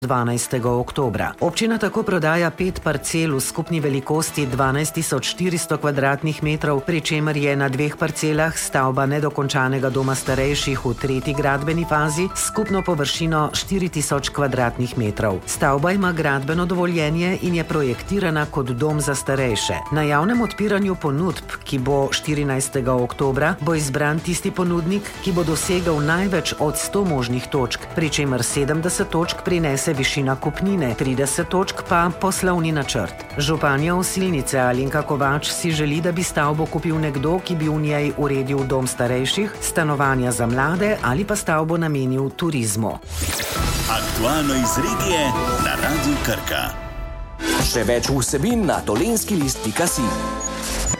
12. oktobra. Občina tako prodaja 5 parcel v skupni velikosti 12.400 kvadratnih metrov, pri čemer je na 2 parcelah stavba nedokončanega doma starejših v 3. gradbeni fazi s skupno površino 4.000 kvadratnih metrov. Stavba ima gradbeno dovoljenje in je projektirana kot dom za starejše. Na javnem odpiranju ponudb, ki bo 14. oktobra, bo izbran tisti ponudnik, ki bo dosegel največ od 100 možnih točk, pri čemer 70 točk prinese višina kupnine, 30 točk pa poslovni načrt. Županja Osilnice Alenka Kovač si želi, da bi stavbo kupil nekdo, ki bi v njej uredil dom starejših, stanovanja za mlade ali pa stavbo namenil turizmu. Aktualno iz regije na Radiu Krka. Še več vsebin na dolenskilist.si.